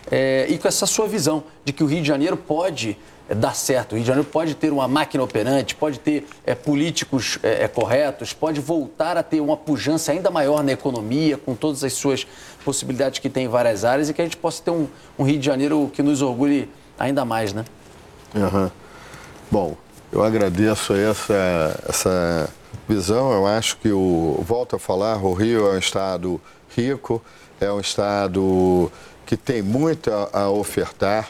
e com essa sua visão de que o Rio de Janeiro pode dar certo, o Rio de Janeiro pode ter uma máquina operante, pode ter políticos corretos, pode voltar a ter uma pujança ainda maior na economia, com todas as suas possibilidades que tem em várias áreas, e que a gente possa ter um Rio de Janeiro que nos orgulhe ainda mais, né? Uhum. Bom, eu agradeço essa visão. Eu acho que, volto a falar, o Rio é um estado rico, é um estado que tem muito a ofertar.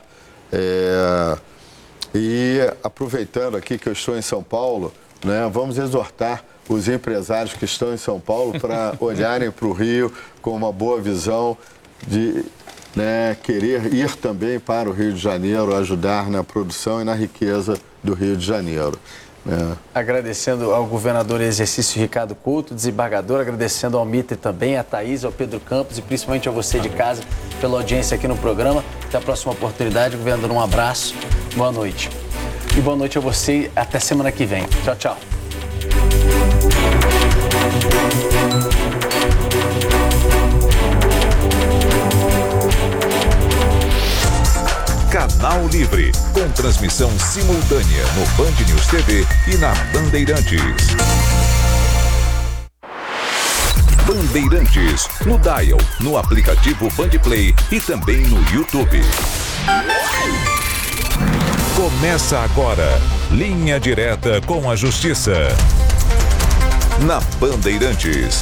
E aproveitando aqui que eu estou em São Paulo, né, vamos exortar os empresários que estão em São Paulo para olharem para o Rio com uma boa visão de querer ir também para o Rio de Janeiro, ajudar na produção e na riqueza do Rio de Janeiro. Agradecendo ao governador em exercício Ricardo Couto, desembargador, agradecendo ao Mitre também, a Thaís, ao Pedro Campos e principalmente a você de casa pela audiência aqui no programa. Até a próxima oportunidade. Governador, um abraço, boa noite. E boa noite a você, até semana que vem. Tchau, tchau. Canal Livre, com transmissão simultânea no Band News TV e na Bandeirantes. Bandeirantes, no Dial, no aplicativo Bandplay e também no YouTube. Começa agora, Linha Direta com a Justiça. Na Bandeirantes.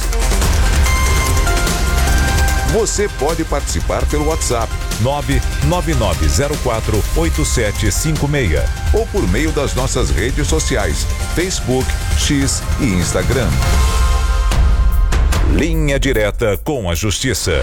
Você pode participar pelo WhatsApp 999048756 ou por meio das nossas redes sociais, Facebook, X e Instagram. Linha Direta com a Justiça.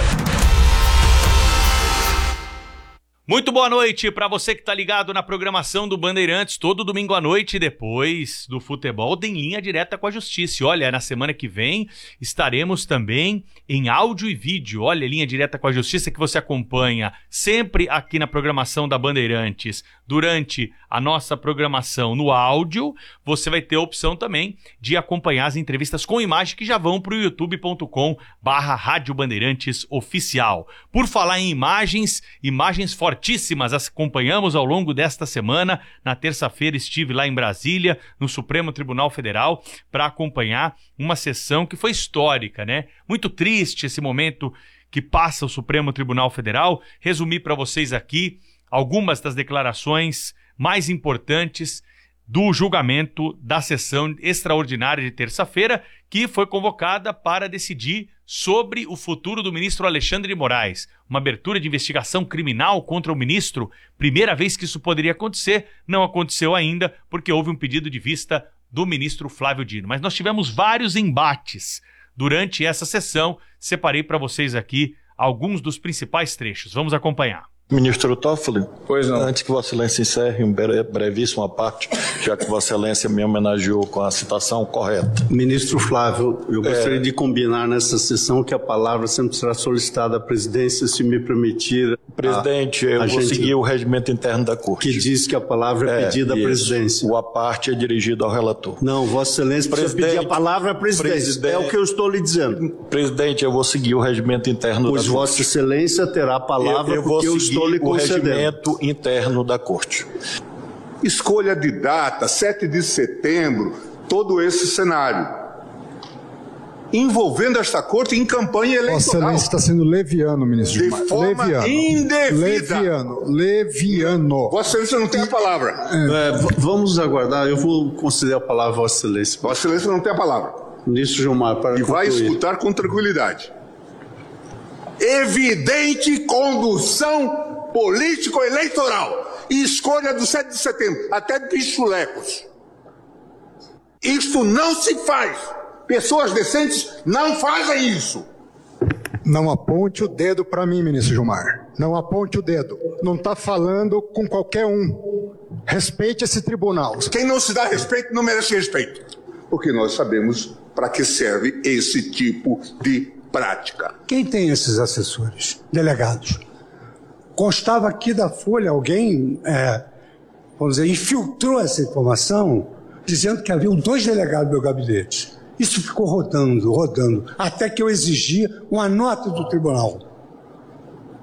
Muito boa noite para você que está ligado na programação do Bandeirantes todo domingo à noite, depois do futebol, tem Linha Direta com a Justiça. E olha, na semana que vem estaremos também em áudio e vídeo. Olha, Linha Direta com a Justiça que você acompanha sempre aqui na programação da Bandeirantes. Durante a nossa programação no áudio, você vai ter a opção também de acompanhar as entrevistas com imagem que já vão para o youtube.com/Rádio Bandeirantes Oficial. Por falar em imagens fortíssimas, as acompanhamos ao longo desta semana. Na terça-feira estive lá em Brasília, no Supremo Tribunal Federal, para acompanhar uma sessão que foi histórica, né? Muito triste esse momento que passa o Supremo Tribunal Federal. Resumi para vocês aqui algumas das declarações mais importantes do julgamento da sessão extraordinária de terça-feira, que foi convocada para decidir sobre o futuro do ministro Alexandre de Moraes. Uma abertura de investigação criminal contra o ministro. Primeira vez que isso poderia acontecer, não aconteceu ainda, porque houve um pedido de vista do ministro Flávio Dino. Mas nós tivemos vários embates durante essa sessão. Separei para vocês aqui alguns dos principais trechos. Vamos acompanhar. Ministro Toffoli, pois não. Antes que Vossa Excelência encerre em brevíssima parte, já que Vossa Excelência me homenageou com a citação correta. Ministro Flávio, eu gostaria de combinar nessa sessão que a palavra sempre será solicitada à presidência, se me permitir. Presidente, eu vou seguir o regimento interno da Corte. Que diz que a palavra é pedida à presidência. O à parte é dirigido ao relator. Não, Vossa Excelência precisa pedir a palavra à presidência. É o que eu estou lhe dizendo. Presidente, eu vou seguir o regimento interno da Corte. Pois Vossa Excelência terá a palavra porque eu estou lhe concedendo. O regimento interno da Corte. Escolha de data, 7 de setembro, todo esse cenário. Envolvendo esta corte em campanha eleitoral. Vossa Excelência está sendo leviano, ministro de Gilmar. forma indevida. Leviano. Vossa Excelência não tem a palavra. Vamos aguardar, eu vou conceder a palavra a Vossa Excelência. Vossa Excelência não tem a palavra. Ministro Gilmar, para concluir. E vai escutar com tranquilidade. Evidente condução político-eleitoral e escolha do 7 de setembro, até de pichulecos. Isto não se faz. Pessoas decentes não fazem isso. Não aponte o dedo para mim, ministro Gilmar. Não aponte o dedo. Não está falando com qualquer um. Respeite esse tribunal. Quem não se dá respeito não merece respeito. Porque nós sabemos para que serve esse tipo de prática. Quem tem esses assessores? Delegados. Constava aqui da Folha, alguém, vamos dizer, infiltrou essa informação, dizendo que haviam 2 delegados do meu gabinete. Isso ficou rodando, até que eu exigi uma nota do tribunal.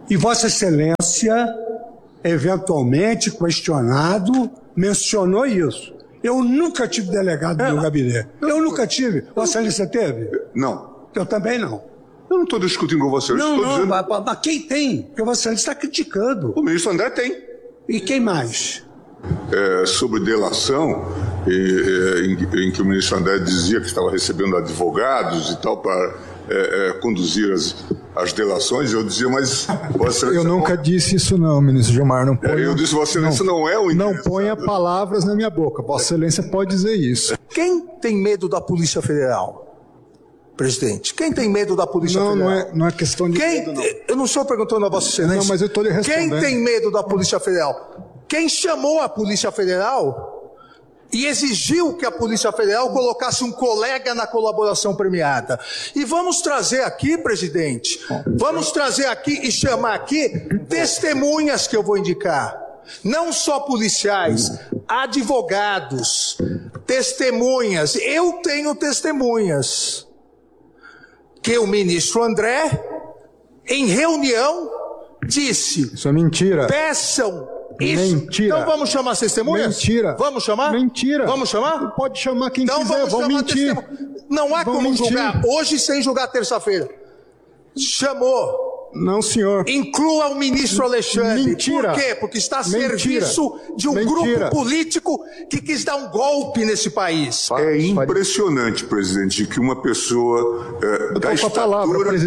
E Vossa Excelência, eventualmente questionado, mencionou isso. Eu nunca tive delegado no meu gabinete. Eu nunca tive. Vossa Excelência teve? Não. Eu também não. Eu não estou discutindo com você. Mas quem tem? Porque Vossa Excelência está criticando. O ministro André tem. E quem mais? Sobre delação, em que o ministro André dizia que estava recebendo advogados e tal para conduzir as delações, eu dizia, mas Vossa Excelência... Eu nunca disse isso não, ministro Gilmar. Não ponha, eu disse, Vossa Excelência não é o interessado. Não ponha palavras na minha boca. Vossa Excelência pode dizer isso. Quem tem medo da Polícia Federal? Presidente, quem tem medo da Polícia Federal? Não é questão de medo, não. Eu não estou perguntando a Vossa Excelência. Não, mas eu estou lhe respondendo. Quem tem medo da Polícia Federal? Quem chamou a Polícia Federal e exigiu que a Polícia Federal colocasse um colega na colaboração premiada. E vamos trazer aqui, presidente, vamos trazer aqui e chamar aqui testemunhas que eu vou indicar. Não só policiais, advogados, testemunhas. Eu tenho testemunhas. Que o ministro André, em reunião, disse... Isso é mentira. Peçam isso. Mentira. Então vamos chamar as testemunhas? Mentira. Vamos chamar? Mentira. Vamos chamar? Pode chamar quem então quiser, vão mentir. Não há como julgar hoje sem julgar terça-feira. Chamou. Não, senhor. Inclua o ministro Alexandre. Mentira. Por quê? Porque está a serviço de um grupo político que quis dar um golpe nesse país. É impressionante, presidente, que uma pessoa da estatura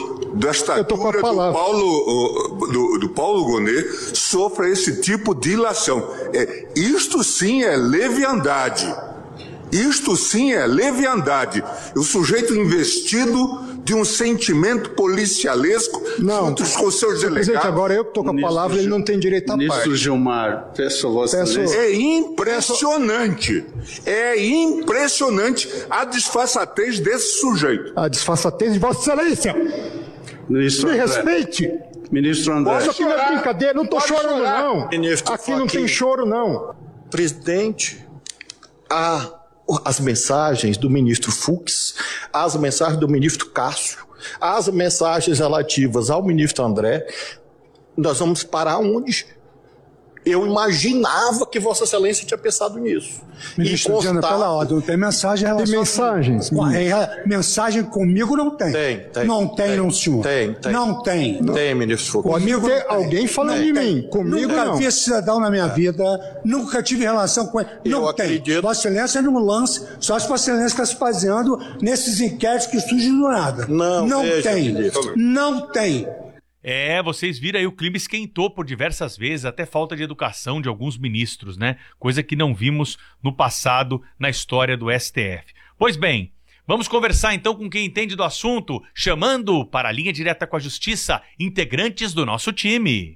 do Paulo Gonet sofra esse tipo de ilação. Isto sim é leviandade. Isto sim é leviandade. O sujeito investido de um sentimento policialesco junto com os seus delegados. Presidente, agora eu que estou com a palavra, ele não tem direito à parte. Ministro Gilmar, peço a Vossa Excelência. É impressionante. É impressionante a disfarçatez desse sujeito. A disfarçatez de Vossa Excelência. Ministro Me André. respeite. Ministro André. Isso aqui não é brincadeira, não estou chorando, não. Ministro Aqui não tem choro, não. Presidente, as mensagens do ministro Fux, as mensagens do ministro Cássio, as mensagens relativas ao ministro André, nós vamos parar onde eu imaginava que Vossa Excelência tinha pensado nisso. Ministro, pela ordem, não tem mensagem em relação... Tem mensagens? Mensagem comigo não tem. Tem. Não tem, não, senhor. Tem. Não tem. Tem, ministro Fux. Comigo Tem alguém falando de mim. Comigo nunca não. vi esse cidadão na minha vida, nunca tive relação com ele. Não tem. Acredito. Vossa Excelência não lance, só se Vossa Excelência está se baseando nesses inquéritos que surgem do nada. Não tem. Não tem. Vocês viram aí, o clima esquentou por diversas vezes, até falta de educação de alguns ministros, né? Coisa que não vimos no passado na história do STF. Pois bem, vamos conversar então com quem entende do assunto, chamando para a linha direta com a Justiça integrantes do nosso time.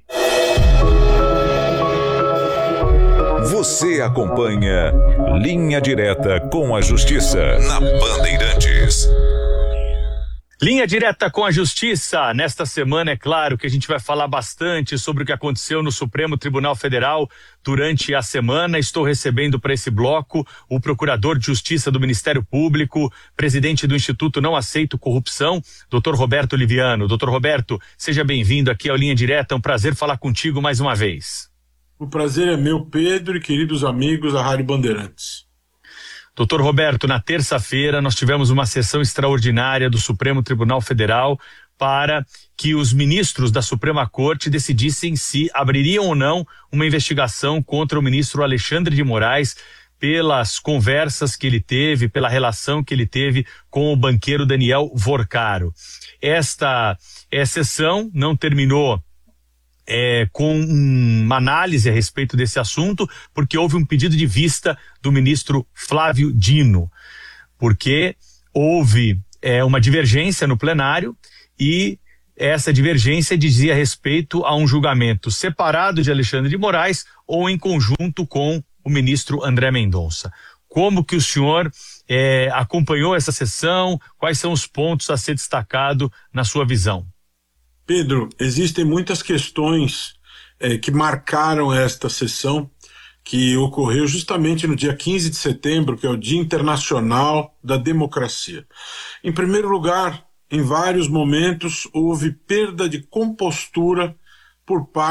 Você acompanha Linha Direta com a Justiça na Bandeirantes. Linha direta com a Justiça. Nesta semana, é claro que a gente vai falar bastante sobre o que aconteceu no Supremo Tribunal Federal durante a semana. Estou recebendo para esse bloco o Procurador de Justiça do Ministério Público, presidente do Instituto Não Aceito Corrupção, Dr. Roberto Liviano. Dr. Roberto, seja bem-vindo aqui ao Linha Direta. É um prazer falar contigo mais uma vez. O prazer é meu, Pedro, e queridos amigos da Rádio Bandeirantes. Doutor Roberto, na terça-feira nós tivemos uma sessão extraordinária do Supremo Tribunal Federal para que os ministros da Suprema Corte decidissem se abririam ou não uma investigação contra o ministro Alexandre de Moraes pelas conversas que ele teve, pela relação que ele teve com o banqueiro Daniel Vorcaro. Esta sessão não terminou com uma análise a respeito desse assunto, porque houve um pedido de vista do ministro Flávio Dino, porque houve uma divergência no plenário e essa divergência dizia respeito a um julgamento separado de Alexandre de Moraes ou em conjunto com o ministro André Mendonça. Como que o senhor acompanhou essa sessão? Quais são os pontos a ser destacado na sua visão? Pedro, existem muitas questões que marcaram esta sessão, que ocorreu justamente no dia 15 de setembro, que é o Dia Internacional da Democracia. Em primeiro lugar, em vários momentos houve perda de compostura por parte